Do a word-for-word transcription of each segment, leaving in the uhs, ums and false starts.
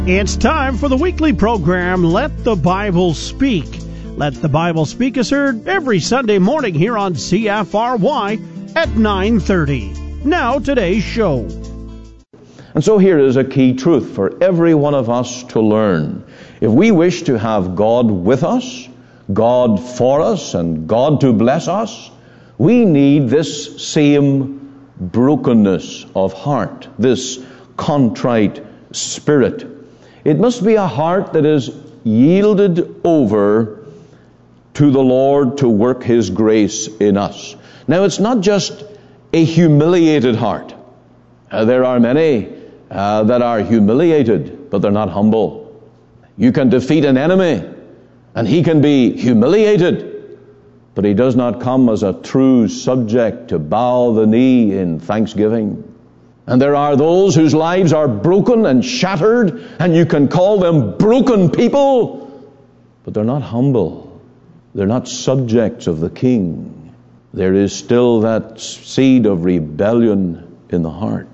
It's time for the weekly program, Let the Bible Speak. Let the Bible Speak is heard every Sunday morning here on C F R Y at nine thirty. Now, today's show. And so here is a key truth for every one of us to learn. If we wish to have God with us, God for us, and God to bless us, we need this same brokenness of heart, this contrite spirit. It must be a heart that is yielded over to the Lord to work His grace in us. Now, it's not just a humiliated heart. Uh, there are many uh, that are humiliated, but they're not humble. You can defeat an enemy, and he can be humiliated, but he does not come as a true subject to bow the knee in thanksgiving. And there are those whose lives are broken and shattered, and you can call them broken people, but they're not humble. They're not subjects of the King. There is still that seed of rebellion in the heart.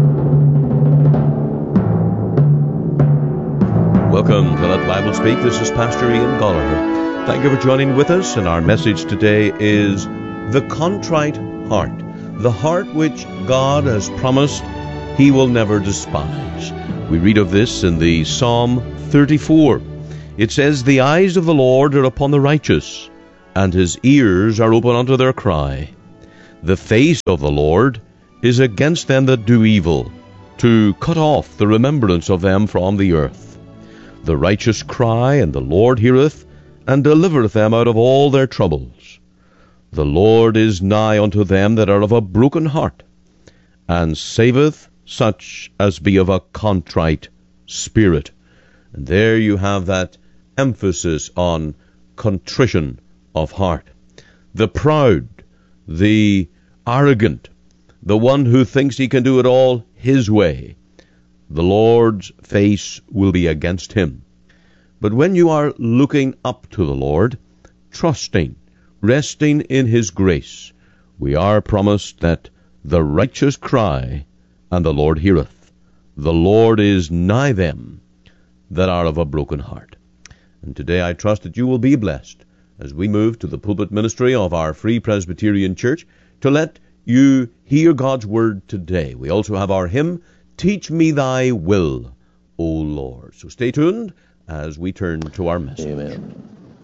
Welcome to Let the Bible Speak. This is Pastor Ian Gallagher. Thank you for joining with us, and our message today is the contrite heart. The heart which God has promised He will never despise. We read of this in the Psalm thirty-four. It says, "The eyes of the Lord are upon the righteous, and His ears are open unto their cry. The face of the Lord is against them that do evil, to cut off the remembrance of them from the earth. The righteous cry, and the Lord heareth, and delivereth them out of all their troubles. The Lord is nigh unto them that are of a broken heart, and saveth such as be of a contrite spirit." And there you have that emphasis on contrition of heart. The proud, the arrogant, the one who thinks he can do it all his way, the Lord's face will be against him. But when you are looking up to the Lord, trusting, resting in His grace, we are promised that the righteous cry, and the Lord heareth. The Lord is nigh them that are of a broken heart. And today I trust that you will be blessed as we move to the pulpit ministry of our Free Presbyterian Church to let you hear God's Word today. We also have our hymn, "Teach Me Thy Will, O Lord." So stay tuned as we turn to our message. Amen.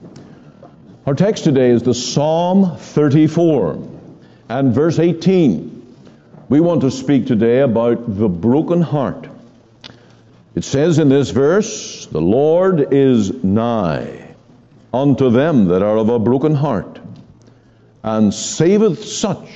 Our text today is the Psalm thirty-four and verse eighteen. We want to speak today about the broken heart. It says in this verse, "The Lord is nigh unto them that are of a broken heart, and saveth such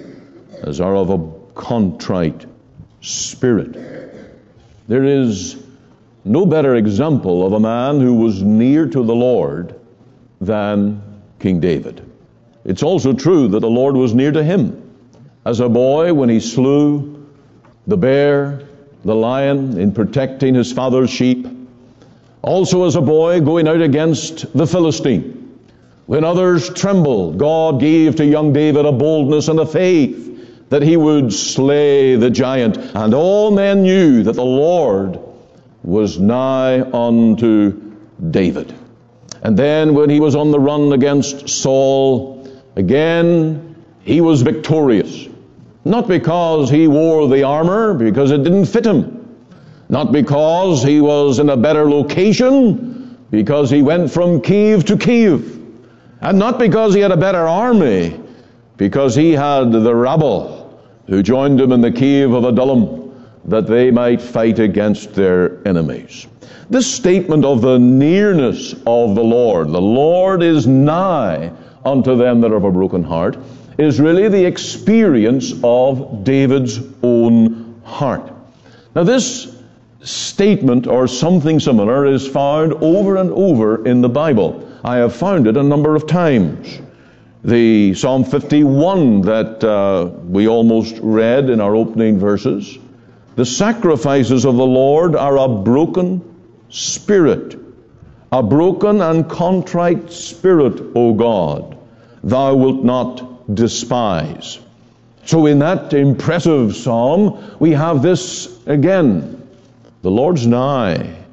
as are of a contrite spirit." There is no better example of a man who was near to the Lord than King David. It's also true that the Lord was near to him. As a boy, when he slew the bear, the lion, in protecting his father's sheep. Also as a boy, going out against the Philistine. When others trembled, God gave to young David a boldness and a faith that he would slay the giant. And all men knew that the Lord was nigh unto David. And then when he was on the run against Saul, again he was victorious. Not because he wore the armor, because it didn't fit him. Not because he was in a better location, because he went from Kiev to Kiev. And not because he had a better army, because he had the rabble who joined him in the cave of Adullam, that they might fight against their enemies. This statement of the nearness of the Lord, the Lord is nigh unto them that are of a broken heart, is really the experience of David's own heart. Now this statement, or something similar, is found over and over in the Bible. I have found it a number of times. The Psalm fifty-one that uh, we almost read in our opening verses, "The sacrifices of the Lord are a broken spirit, a broken and contrite spirit, O God, thou wilt not despise." So in that impressive psalm, we have this again. The Lord's nigh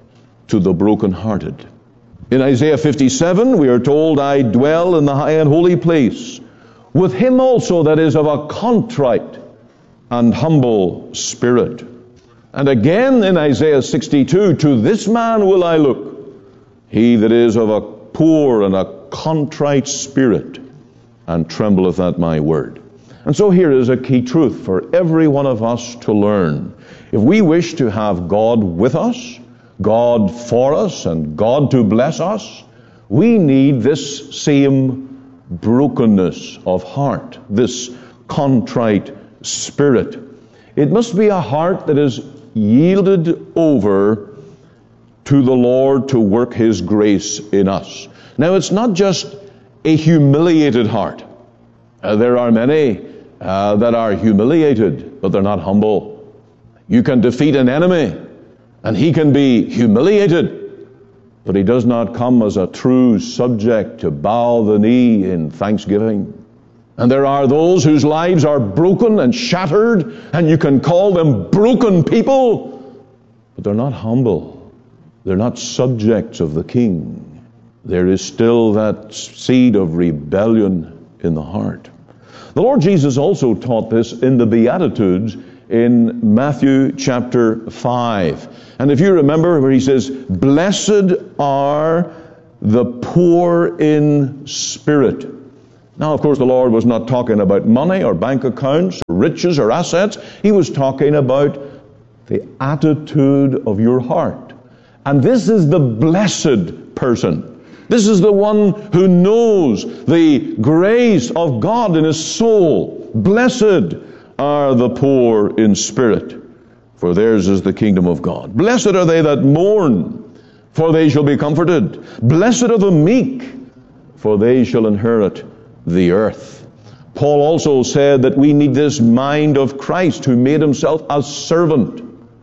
to the brokenhearted. In Isaiah fifty-seven, we are told, I dwell in the high and holy place, with him also that is of a contrite and humble spirit. And again in Isaiah sixty-two, to this man will I look, he that is of a poor and a contrite spirit, and trembleth at my word. And so here is a key truth for every one of us to learn. If we wish to have God with us, God for us, and God to bless us, we need this same brokenness of heart, this contrite spirit. It must be a heart that is yielded over to the Lord to work His grace in us. Now, it's not just a humiliated heart. Uh, there are many uh, that are humiliated, but they're not humble. You can defeat an enemy, and he can be humiliated, but he does not come as a true subject to bow the knee in thanksgiving. And there are those whose lives are broken and shattered, and you can call them broken people, but they're not humble. They're not subjects of the King. There is still that seed of rebellion in the heart. The Lord Jesus also taught this in the Beatitudes in Matthew chapter five. And if you remember where he says, blessed are the poor in spirit. Now, of course, the Lord was not talking about money or bank accounts, or riches or assets. He was talking about the attitude of your heart. And this is the blessed person. This is the one who knows the grace of God in his soul. Blessed are the poor in spirit, for theirs is the kingdom of God. Blessed are they that mourn, for they shall be comforted. Blessed are the meek, for they shall inherit the earth. Paul also said that we need this mind of Christ, who made himself a servant,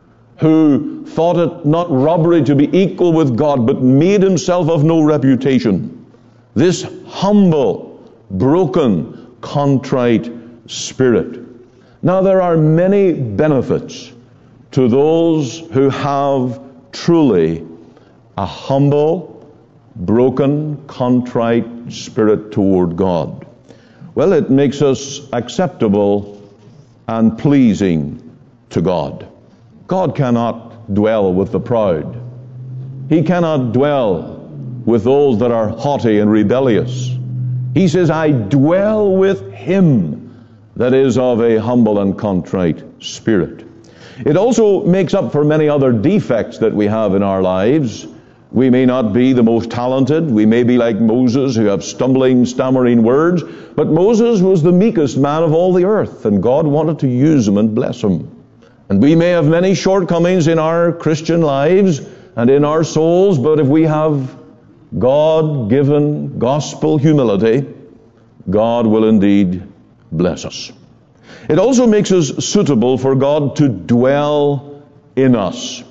who thought it not robbery to be equal with God, but made himself of no reputation. This humble, broken, contrite spirit. Now, there are many benefits to those who have truly a humble, broken, contrite spirit toward God. Well, it makes us acceptable and pleasing to God. God cannot dwell with the proud. He cannot dwell with those that are haughty and rebellious. He says, I dwell with him that is of a humble and contrite spirit. It also makes up for many other defects that we have in our lives. We may not be the most talented. We may be like Moses, who have stumbling, stammering words. But Moses was the meekest man of all the earth, and God wanted to use him and bless him. And we may have many shortcomings in our Christian lives and in our souls, but if we have God-given gospel humility, God will indeed bless us. It also makes us suitable for God to dwell in us.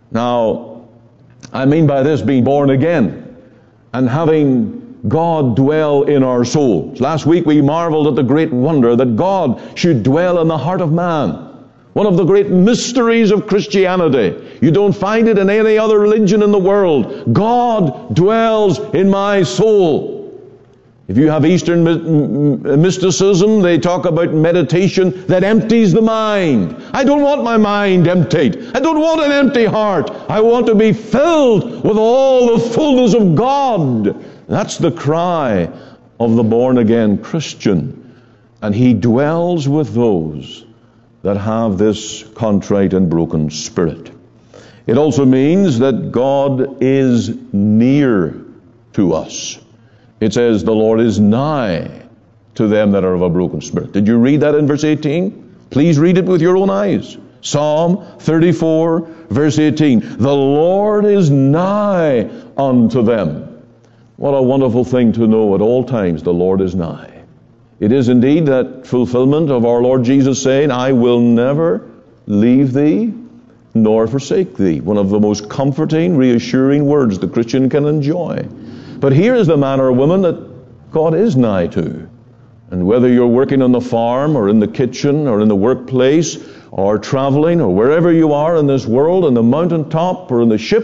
Now, I mean by this being born again and having God dwell in our souls. Last week we marveled at the great wonder that God should dwell in the heart of man. One of the great mysteries of Christianity. You don't find it in any other religion in the world. God dwells in my soul. If you have Eastern mysticism, they talk about meditation that empties the mind. I don't want my mind emptied. I don't want an empty heart. I want to be filled with all the fullness of God. That's the cry of the born-again Christian. And he dwells with those that have this contrite and broken spirit. It also means that God is near to us. It says, the Lord is nigh to them that are of a broken spirit. Did you read that in verse eighteen? Please read it with your own eyes. Psalm thirty-four, verse eighteen. The Lord is nigh unto them. What a wonderful thing to know at all times, the Lord is nigh. It is indeed that fulfillment of our Lord Jesus saying, I will never leave thee nor forsake thee. One of the most comforting, reassuring words the Christian can enjoy. But here is the man or woman that God is nigh to. And whether you're working on the farm or in the kitchen or in the workplace or traveling or wherever you are in this world, on the mountaintop or in the ship,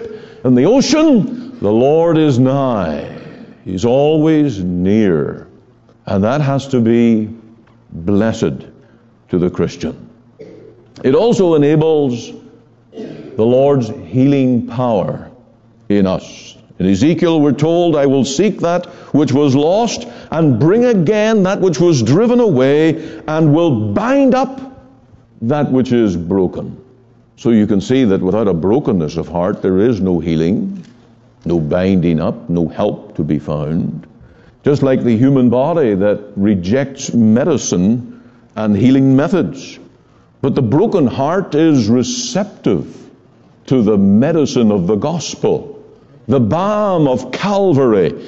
in the ocean, the Lord is nigh. He's always near. And that has to be blessed to the Christian. It also enables the Lord's healing power in us. In Ezekiel we're told, I will seek that which was lost and bring again that which was driven away and will bind up that which is broken. So you can see that without a brokenness of heart there is no healing, no binding up, no help to be found. Just like the human body that rejects medicine and healing methods. But the broken heart is receptive to the medicine of the gospel. The balm of Calvary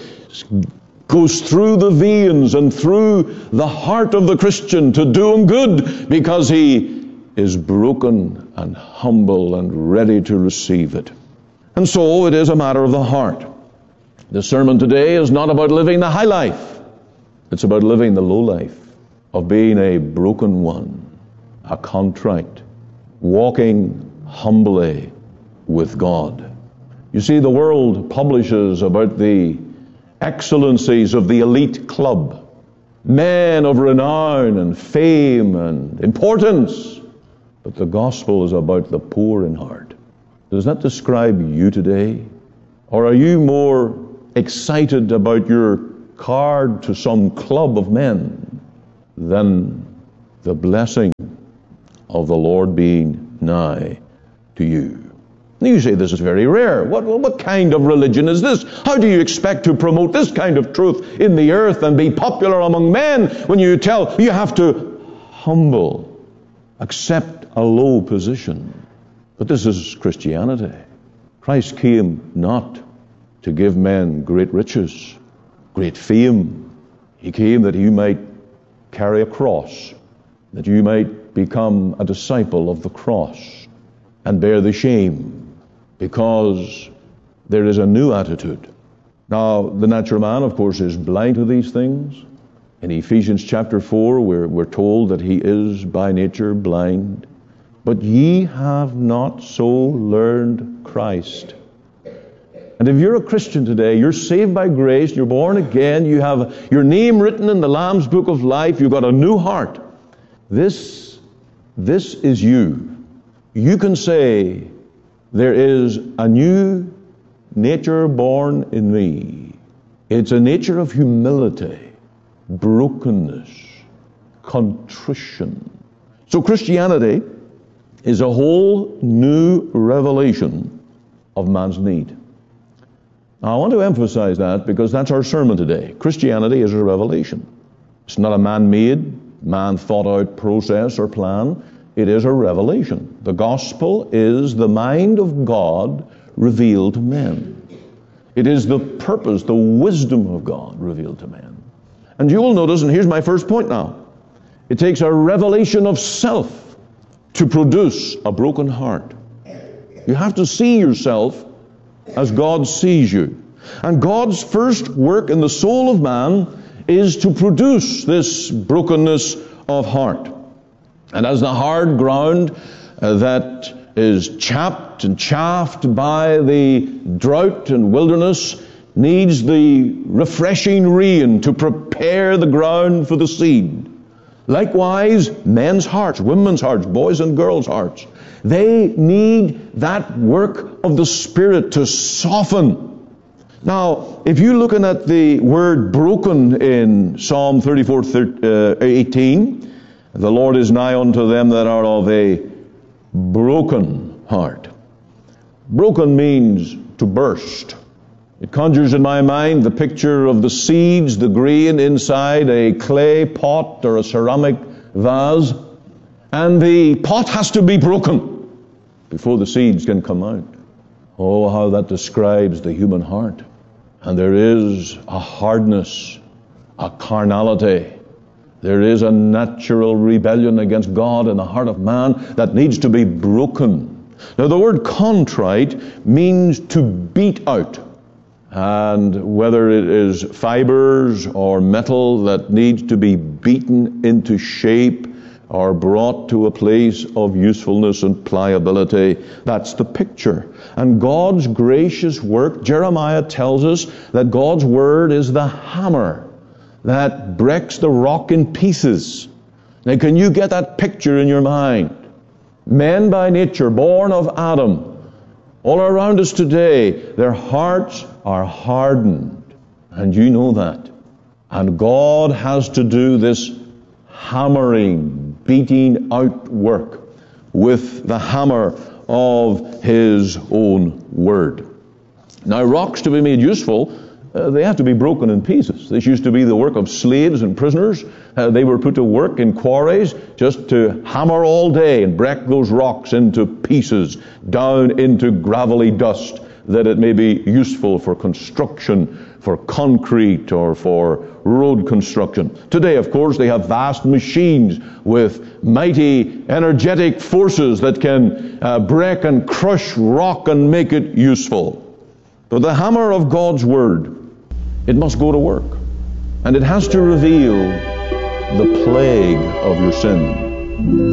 goes through the veins and through the heart of the Christian to do him good because he is broken and humble and ready to receive it. And so it is a matter of the heart. The sermon today is not about living the high life. It's about living the low life of being a broken one, a contrite, walking humbly with God. You see, the world publishes about the excellencies of the elite club, men of renown and fame and importance. But the gospel is about the poor in heart. Does that describe you today? Or are you more excited about your card to some club of men than the blessing of the Lord being nigh to you? You say this is very rare. What, what kind of religion is this? How do you expect to promote this kind of truth in the earth and be popular among men when you tell you have to humble, accept a low position? But this is Christianity. Christ came not to give men great riches, great fame. He came that you might carry a cross, that you might become a disciple of the cross and bear the shame, because there is a new attitude. Now, the natural man, of course, is blind to these things. In Ephesians chapter four, we're, we're told that he is by nature blind. But ye have not so learned Christ. And if you're a Christian today, you're saved by grace, you're born again, you have your name written in the Lamb's Book of Life, you've got a new heart. This, this is you. You can say, there is a new nature born in me. It's a nature of humility, brokenness, contrition. So Christianity is a whole new revelation of man's need. Now, I want to emphasize that because that's our sermon today. Christianity is a revelation. It's not a man-made, man-thought-out process or plan. It is a revelation. The gospel is the mind of God revealed to men. It is the purpose, the wisdom of God revealed to men. And you will notice, and here's my first point now, it takes a revelation of self to produce a broken heart. You have to see yourself as God sees you. And God's first work in the soul of man is to produce this brokenness of heart. And as the hard ground uh, that is chapped and chaffed by the drought and wilderness needs the refreshing rain to prepare the ground for the seed, likewise, men's hearts, women's hearts, boys and girls' hearts, they need that work of the Spirit to soften. Now, if you're looking at the word broken in Psalm thirty-four, eighteen, the Lord is nigh unto them that are of a broken heart. Broken means to burst. It conjures in my mind the picture of the seeds, the grain inside a clay pot or a ceramic vase, and the pot has to be broken before the seeds can come out. Oh, how that describes the human heart. And there is a hardness, a carnality. There is a natural rebellion against God in the heart of man that needs to be broken. Now, the word contrite means to beat out. And whether it is fibers or metal that needs to be beaten into shape are brought to a place of usefulness and pliability. That's the picture. And God's gracious work, Jeremiah tells us that God's Word is the hammer that breaks the rock in pieces. Now, can you get that picture in your mind? Men by nature, born of Adam, all around us today, their hearts are hardened. And you know that. And God has to do this hammering, beating out work with the hammer of His own Word. Now, rocks to be made useful, uh, they have to be broken in pieces. This used to be the work of slaves and prisoners. Uh, they were put to work in quarries just to hammer all day and break those rocks into pieces, down into gravelly dust, that it may be useful for construction, for concrete, or for road construction. Today, of course, they have vast machines with mighty, energetic forces that can uh, break and crush rock and make it useful. But the hammer of God's Word, it must go to work. And it has to reveal the plague of your sin.